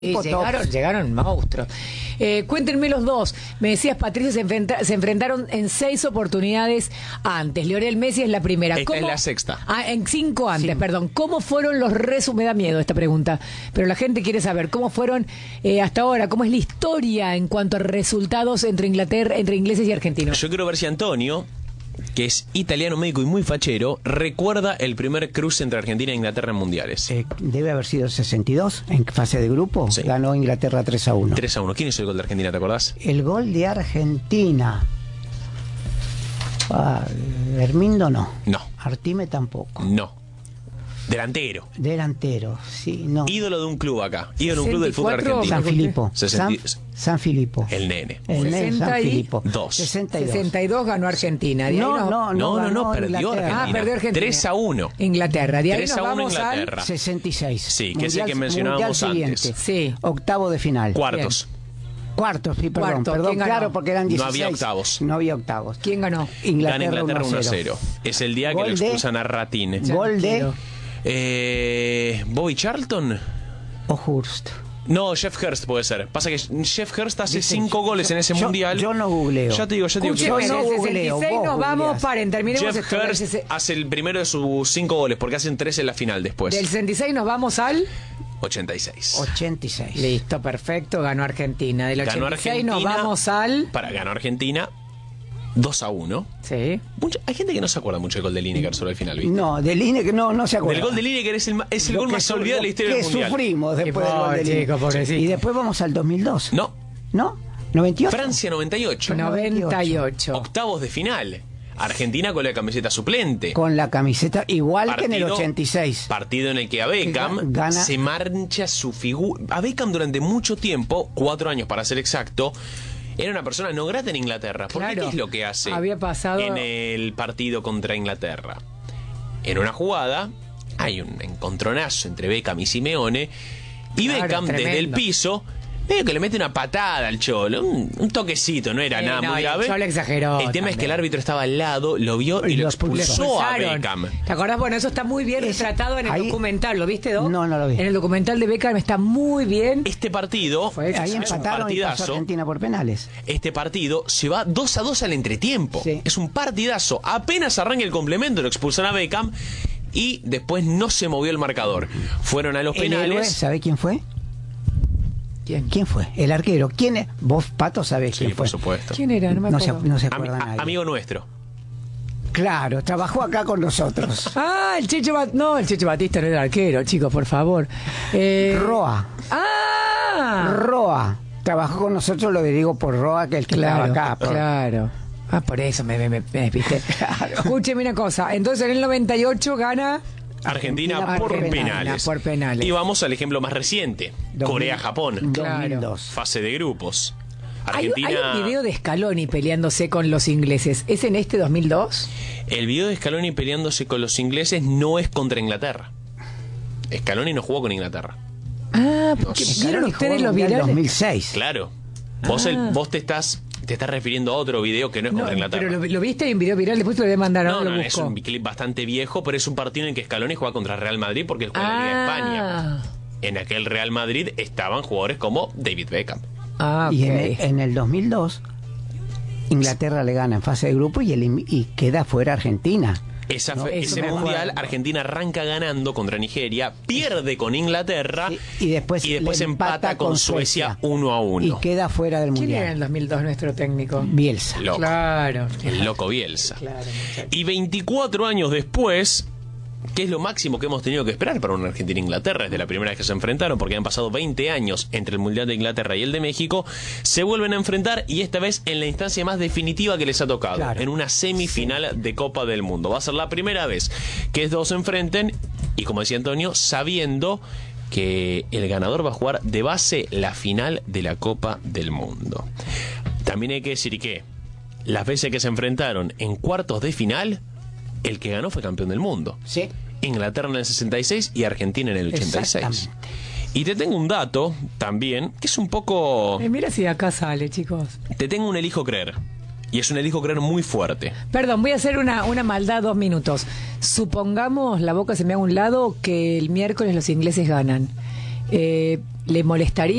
Llegaron monstruos. Cuéntenme los dos. Me decías, Patricio, se enfrentaron en 6 oportunidades antes. Lionel Messi es la primera. Esta es la sexta. En 5 antes, perdón. ¿Cómo fueron los resúmenes? Me da miedo esta pregunta, pero la gente quiere saber cómo fueron hasta ahora, cómo es la historia en cuanto a resultados entre ingleses y argentinos. Yo quiero ver si Antonio, que es italiano médico y muy fachero, recuerda el primer cruce entre Argentina e Inglaterra en mundiales. Debe haber sido el 62, en fase de grupo. Sí. Ganó Inglaterra 3-1. 3-1. ¿Quién hizo el gol de Argentina, te acordás? El gol de Argentina. Hermindo no. No. Artime tampoco. No. Delantero. Delantero, sí, no. Ídolo de un club acá. Ídolo de un club del fútbol 64, argentino. San Filipo. 60. San Filipo. El nene. El nene San Filipo. 62 ganó Argentina. De ahí No, perdió Inglaterra. Argentina. Perdió Argentina. 3-1. Inglaterra. De ahí 3-1 nos vamos Inglaterra. 66. Sí, que es el que mencionábamos antes. Sí. Octavo de final. Cuartos. Cuartos, sí, perdón. Cuarto. ¿Quién ganó? Claro, porque eran 16. No había octavos. No había octavos. ¿Quién ganó? Gana Inglaterra 1-0. Es el día que Gol le de- expulsan a Ratine. Gol de Bobby Charlton. O'Hurst. No, Jeff Hurst puede ser. Pasa que Jeff Hurst hace 5 goles en ese mundial. Yo no googleo. Ya te digo. Escúcheme, Yo en no el googleo, 66 vos nos vamos, googleás. paren, terminemos Jeff esto. Hurst hace el primero de sus 5 goles, porque hacen 3 en la final después. Del 66 nos vamos al... 86. 86. Listo, perfecto, ganó Argentina. Del 86 Ganó Argentina. nos vamos al... Ganó Argentina 2-1. Sí. Hay gente que no se acuerda mucho del gol de Lineker sobre el final, ¿viste? No, de Lineker no se acuerda. Del gol de Lineker es el gol más olvidado de la historia del mundial. Sufrimos después del gol de Chico, Lineker. pobrecito. Y después vamos al 2002. No. ¿No? ¿98? Francia 98. 98. Octavos de final. Argentina con la camiseta suplente. Con la camiseta igual que en el Partido- 86. Partido en el que a Beckham Gana- se marcha su figura. A Beckham durante mucho tiempo, 4 años para ser exacto, era una persona no grata en Inglaterra. ¿Por qué? Claro. ¿Qué es lo que hace Había pasado- en el partido contra Inglaterra? En una jugada hay un encontronazo entre Beckham y Simeone, y Claro, Beckham desde el tremendo. piso medio que le mete una patada al Cholo, un toquecito, no era nada no, muy y el grave. Cholo exageró El tema es que el también. árbitro estaba al lado, lo vio y Y lo lo expulsó a Expulsaron. Beckham. ¿Te acordás? Bueno, eso está muy bien retratado en el ahí- documental. ¿Lo viste, Doc? No lo vi. En el documental de Beckham está muy bien. Este partido Fue- Ahí es un empataron y pasó partidazo. Argentina por penales. Este partido se va 2-2 al entretiempo. Sí. Es un partidazo. Apenas arranca el complemento, lo expulsan a Beckham y después no se movió el marcador. Fueron a los El héroe, penales. ¿sabe quién fue? ¿Quién? ¿Quién fue? El arquero. ¿Quién es? Vos, Pato, sabés Sí, quién fue. por supuesto. ¿Quién era? No me No se, acuerdo. no se acuerda nadie. Amigo nuestro. Claro, trabajó acá con nosotros. Ah, el Checho Batista. No, el Checho Batista no era arquero, chicos, por favor. Roa. Ah, Roa. Trabajó con nosotros, lo digo por Roa, que el que claro, estaba acá. claro. Ah, por eso me viste. Escúcheme una cosa. Entonces en el 98 gana Argentina por Argentina penales. por penales. Y vamos al ejemplo más reciente. 2000. Corea-Japón. Claro. 2002. Fase de grupos. Hay Argentina. un video de Scaloni peleándose con los ingleses. ¿Es en este 2002? El video de Scaloni peleándose con los ingleses no es contra Inglaterra. Scaloni no jugó con Inglaterra. Ah, porque sé. vieron Scaloni jugó ustedes el los Mundial virales. 2006. Claro. Vos te estás refiriendo a otro video que no es No, contra Inglaterra. pero lo viste en un video viral, después te lo voy a mandar, No, ahora no, lo es busco. un clip bastante viejo, pero es un partido en el que Scaloni juega contra Real Madrid porque él juega en la Liga de España. En aquel Real Madrid estaban jugadores como David Beckham. Ah, ok. Y en el 2002, Inglaterra le gana en fase de grupo y queda fuera Argentina. No, eso Ese me mundial, acuerdo. Argentina arranca ganando contra Nigeria, pierde con Inglaterra Sí, y después le empata con Suecia 1-1. Y queda fuera del ¿Quién era en el mundial. 2002 nuestro técnico? Bielsa. Loco. Claro. El loco Bielsa. Claro, muchacho. Y 24 años después, que es lo máximo que hemos tenido que esperar para una Argentina-Inglaterra desde la primera vez que se enfrentaron, porque han pasado 20 años entre el Mundial de Inglaterra y el de México, se vuelven a enfrentar y esta vez en la instancia más definitiva que les ha tocado, Claro. en una semifinal de Copa del Mundo. Va a ser la primera vez que estos dos se enfrenten y, como decía Antonio, sabiendo que el ganador va a jugar de base la final de la Copa del Mundo. También hay que decir que las veces que se enfrentaron en cuartos de final, el que ganó fue campeón del mundo. Sí. Inglaterra en el 66 y Argentina en el 86. Exactamente. Y te tengo un dato también, que es un poco... Mira si de acá sale, chicos. Te tengo un elijo creer. Y es un elijo creer muy fuerte. Perdón, voy a hacer una maldad 2 minutos. Supongamos, la boca se me haga a un lado, que el miércoles los ingleses ganan. ¿Le molestaría